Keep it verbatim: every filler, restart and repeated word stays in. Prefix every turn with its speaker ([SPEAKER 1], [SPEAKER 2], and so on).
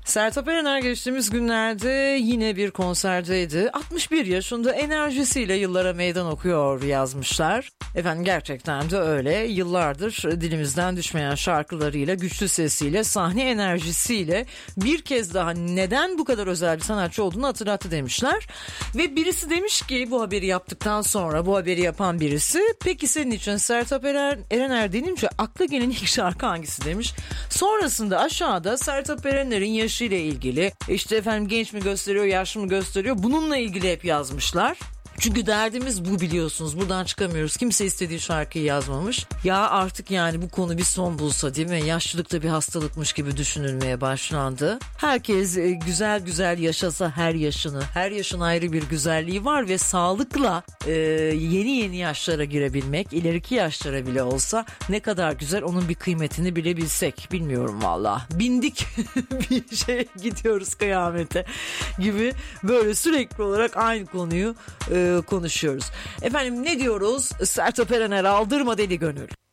[SPEAKER 1] Sertab Erener geçtiğimiz günlerde yine bir konserdeydi. altmış bir yaşında enerjisiyle yıllara meydan okuyor yazmışlar. Efendim gerçekten de öyle. Yıllardır dilimizden düşmeyen şarkılarıyla, güçlü sesiyle, sahne enerjisiyle bir kez daha neden bu kadar özel bir sanatçı olduğunu hatırlattı demişler. Ve birisi demiş ki bu haberi yaptıktan sonra, bu haberi yapan birisi, peki senin için Sertab Erener denince akla gelen ilk şarkı hangisi demiş. Sonrasında aşağıda Sertab Erener'in yaşı ile ilgili, işte efendim genç mi gösteriyor, yaşlı mı gösteriyor, bununla ilgili hep yazmışlar. Çünkü derdimiz bu, biliyorsunuz. Buradan çıkamıyoruz. Kimse istediği şarkıyı yazmamış. Ya artık yani bu konu bir son bulsa, değil mi? Yaşlılıkta bir hastalıkmış gibi düşünülmeye başlandı. Herkes güzel güzel yaşasa her yaşını. Her yaşın ayrı bir güzelliği var ve sağlıkla e, yeni yeni yaşlara girebilmek, ileriki yaşlara bile olsa ne kadar güzel, onun bir kıymetini bilebilsek. Bilmiyorum valla. Bindik bir şeye gidiyoruz kıyamete gibi, böyle sürekli olarak aynı konuyu e, konuşuyoruz. Efendim ne diyoruz? Sertab Erener aldırma deli gönül.